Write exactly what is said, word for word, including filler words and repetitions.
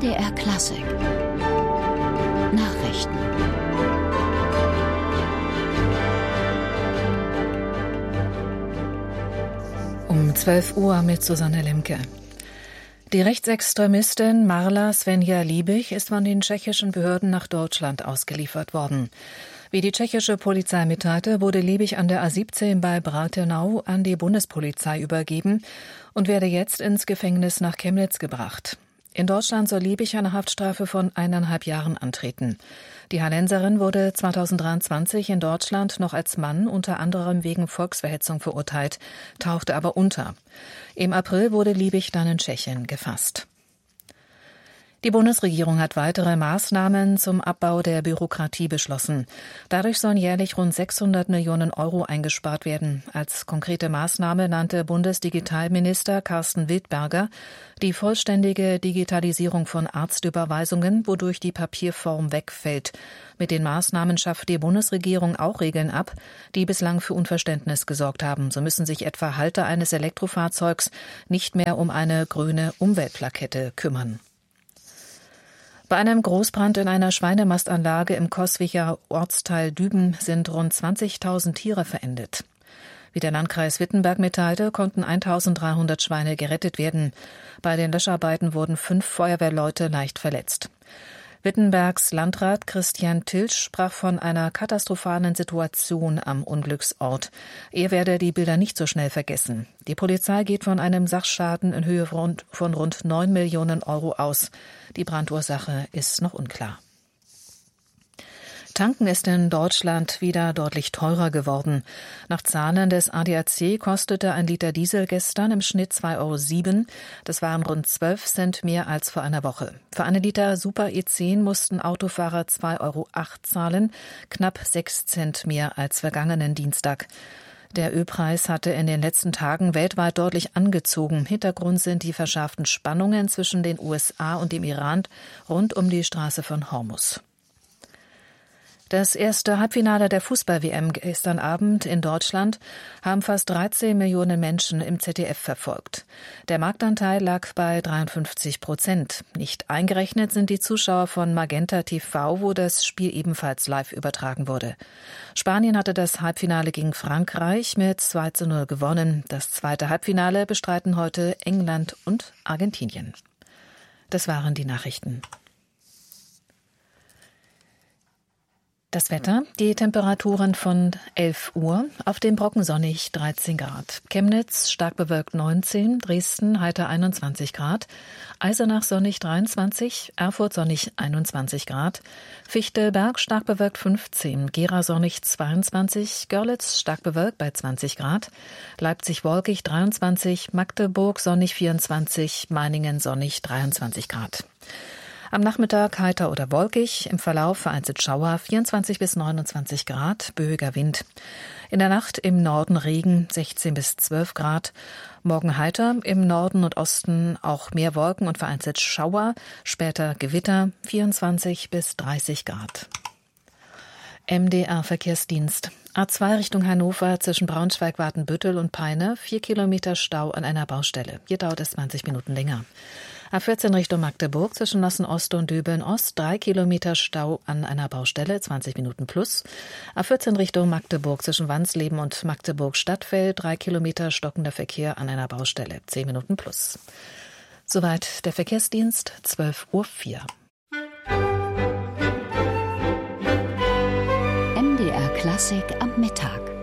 D R Klassik Nachrichten. Um zwölf Uhr mit Susanne Lemke. Die Rechtsextremistin Marla Svenja-Liebig ist von den tschechischen Behörden nach Deutschland ausgeliefert worden. Wie die tschechische Polizei mitteilte, wurde Liebig an der A siebzehn bei Bratenau an die Bundespolizei übergeben und werde jetzt ins Gefängnis nach Chemnitz gebracht. In Deutschland soll Liebig eine Haftstrafe von eineinhalb Jahren antreten. Die Hallenserin wurde zweitausenddreiundzwanzig in Deutschland noch als Mann unter anderem wegen Volksverhetzung verurteilt, tauchte aber unter. Im April wurde Liebig dann in Tschechien gefasst. Die Bundesregierung hat weitere Maßnahmen zum Abbau der Bürokratie beschlossen. Dadurch sollen jährlich rund sechshundert Millionen Euro eingespart werden. Als konkrete Maßnahme nannte Bundesdigitalminister Carsten Wildberger die vollständige Digitalisierung von Arztüberweisungen, wodurch die Papierform wegfällt. Mit den Maßnahmen schafft die Bundesregierung auch Regeln ab, die bislang für Unverständnis gesorgt haben. So müssen sich etwa Halter eines Elektrofahrzeugs nicht mehr um eine grüne Umweltplakette kümmern. Bei einem Großbrand in einer Schweinemastanlage im Coswiger Ortsteil Düben sind rund zwanzigtausend Tiere verendet. Wie der Landkreis Wittenberg mitteilte, konnten eintausenddreihundert Schweine gerettet werden. Bei den Löscharbeiten wurden fünf Feuerwehrleute leicht verletzt. Wittenbergs Landrat Christian Tilsch sprach von einer katastrophalen Situation am Unglücksort. Er werde die Bilder nicht so schnell vergessen. Die Polizei geht von einem Sachschaden in Höhe von rund neun Millionen Euro aus. Die Brandursache ist noch unklar. Tanken ist in Deutschland wieder deutlich teurer geworden. Nach Zahlen des A D A C kostete ein Liter Diesel gestern im Schnitt zwei Euro sieben. Das waren rund zwölf Cent mehr als vor einer Woche. Für einen Liter Super E zehn mussten Autofahrer zwei Euro acht zahlen, knapp sechs Cent mehr als vergangenen Dienstag. Der Ölpreis hatte in den letzten Tagen weltweit deutlich angezogen. Hintergrund sind die verschärften Spannungen zwischen den U S A und dem Iran rund um die Straße von Hormuz. Das erste Halbfinale der Fußball-W M gestern Abend in Deutschland haben fast dreizehn Millionen Menschen im Z D F verfolgt. Der Marktanteil lag bei dreiundfünfzig Prozent. Nicht eingerechnet sind die Zuschauer von Magenta T V, wo das Spiel ebenfalls live übertragen wurde. Spanien hatte das Halbfinale gegen Frankreich mit zwei zu null gewonnen. Das zweite Halbfinale bestreiten heute England und Argentinien. Das waren die Nachrichten. Das Wetter, die Temperaturen von elf Uhr, auf dem Brocken sonnig dreizehn Grad, Chemnitz stark bewölkt neunzehn, Dresden heiter einundzwanzig Grad, Eisenach sonnig dreiundzwanzig, Erfurt sonnig einundzwanzig Grad, Fichtelberg stark bewölkt fünfzehn, Gera sonnig zweiundzwanzig, Görlitz stark bewölkt bei zwanzig Grad, Leipzig wolkig dreiundzwanzig, Magdeburg sonnig vierundzwanzig, Meiningen sonnig dreiundzwanzig Grad. Am Nachmittag heiter oder wolkig, im Verlauf vereinzelt Schauer, vierundzwanzig bis neunundzwanzig Grad, böiger Wind. In der Nacht im Norden Regen, sechzehn bis zwölf Grad. Morgen heiter, im Norden und Osten auch mehr Wolken und vereinzelt Schauer, später Gewitter, vierundzwanzig bis dreißig Grad. M D R-Verkehrsdienst. A zwei Richtung Hannover zwischen Braunschweig-Watenbüttel und Peine, vier Kilometer Stau an einer Baustelle. Hier dauert es zwanzig Minuten länger. A vierzehn Richtung Magdeburg zwischen Nossen-Ost und Döbeln-Ost, drei Kilometer Stau an einer Baustelle, zwanzig Minuten plus. A vierzehn Richtung Magdeburg zwischen Wansleben und Magdeburg-Stadtfeld, drei Kilometer stockender Verkehr an einer Baustelle, zehn Minuten plus. Soweit der Verkehrsdienst, zwölf Uhr vier. M D R Klassik am Mittag.